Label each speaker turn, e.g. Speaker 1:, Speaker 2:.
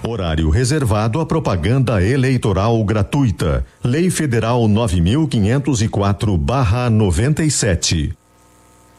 Speaker 1: Horário reservado à propaganda eleitoral gratuita. Lei Federal 9.504/97.